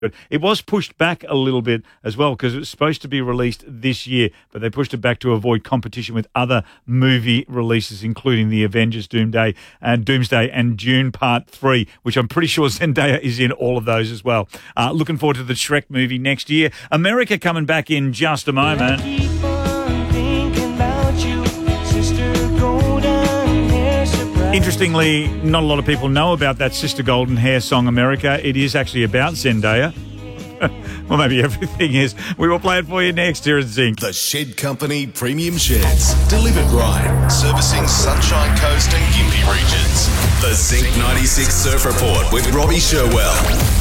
But it was pushed back a little bit as well because it was supposed to be released this year, but they pushed it back to avoid competition with other movie releases, including the Avengers Doomsday and Dune Part 3, which I'm pretty sure Zendaya is in all of those as well. Looking forward to the Shrek movie next year. America coming back in just a moment. Interestingly, not a lot of people know about that Sister Golden Hair song, America. It is actually about Zendaya. Well, maybe everything is. We will play it for you next here at Zinc. The Shed Company Premium Sheds. Delivered right. Servicing Sunshine Coast and Gympie regions. The Zinc 96 Surf Report with Robbie Sherwell.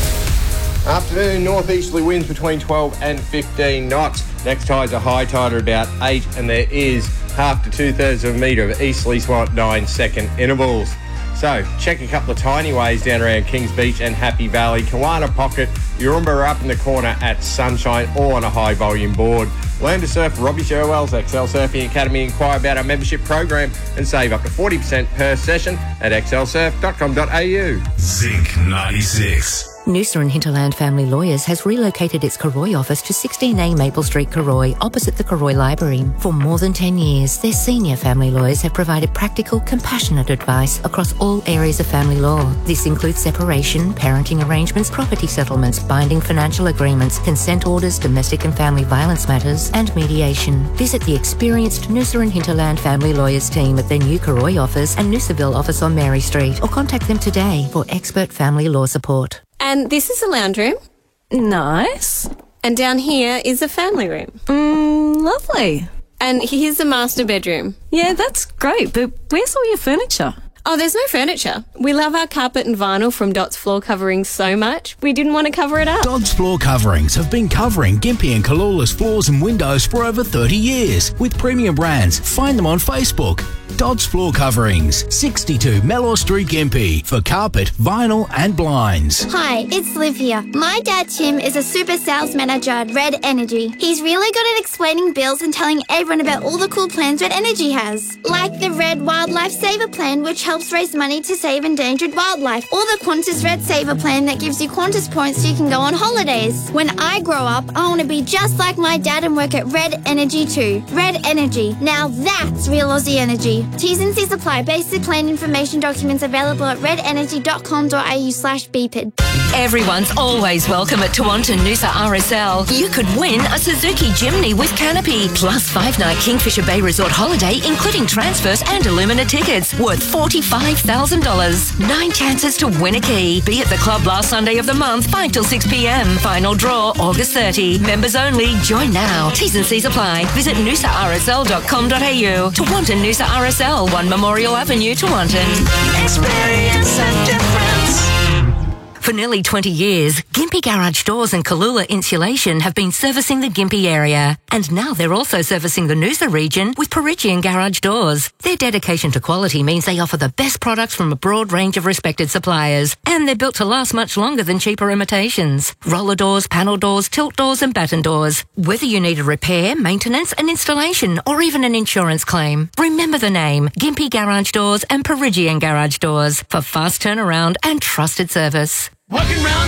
Afternoon, northeasterly winds between 12 and 15 knots. Next tides are high tide at about 8, and there is half to 2/3 of a metre of easterly swell at 9-second intervals. So, check a couple of tiny waves down around Kings Beach and Happy Valley. Kawana Pocket, Yurumba are up in the corner at Sunshine, all on a high volume board. Learn to surf Robbie Sherwell's XL Surfing Academy. Inquire about our membership program and save up to 40% per session at xlsurf.com.au. Zinc 96. Noosa and Hinterland Family Lawyers has relocated its Karoi office to 16A Maple Street, Karoi, opposite the Karoi Library. For more than 10 years, their senior family lawyers have provided practical, compassionate advice across all areas of family law. This includes separation, parenting arrangements, property settlements, binding financial agreements, consent orders, domestic and family violence matters, and mediation. Visit the experienced Noosa and Hinterland Family Lawyers team at their new Karoi office and Noosaville office on Mary Street, or contact them today for expert family law support. And this is a lounge room. Nice. And down here is a family room. Lovely. And here's the master bedroom. Yeah, that's great, but where's all your furniture? Oh, there's no furniture. We love our carpet and vinyl from Dot's Floor Coverings so much, we didn't want to cover it up. Dot's Floor Coverings have been covering Gympie and Kalula's floors and windows for over 30 years with premium brands. Find them on Facebook. Dot's Floor Coverings, 62 Mellor Street, Gympie, for carpet, vinyl and blinds. Hi, it's Liv here. My dad Tim is a super sales manager at Red Energy. He's really good at explaining bills and telling everyone about all the cool plans Red Energy has. Like the Red Wildlife Saver Plan, which helps raise money to save endangered wildlife. Or the Qantas Red Saver Plan that gives you Qantas points so you can go on holidays. When I grow up, I want to be just like my dad and work at Red Energy too. Red Energy. Now that's real Aussie energy. T's and C's apply. Basic plan information documents available at redenergy.com.au/BPID. Everyone's always welcome at Tewantin Noosa RSL. You could win a Suzuki Jimny with canopy, plus 5-night Kingfisher Bay Resort holiday, including transfers and Illumina tickets, worth $45,000. 9 chances to win a key. Be at the club last Sunday of the month, 5 till 6 p.m. Final draw, August 30. Members only. Join now. T's and C's apply. Visit noosarsl.com.au. Tewantin Noosa RSL, 1 Memorial Avenue, Tewantin. Experience a difference. For nearly 20 years, Gympie Garage Doors and Kalula Insulation have been servicing the Gympie area. And now they're also servicing the Noosa region with Perigian Garage Doors. Their dedication to quality means they offer the best products from a broad range of respected suppliers. And they're built to last much longer than cheaper imitations. Roller doors, panel doors, tilt doors and batten doors. Whether you need a repair, maintenance, an installation, or even an insurance claim, remember the name, Gympie Garage Doors and Perigian Garage Doors, for fast turnaround and trusted service. Walking round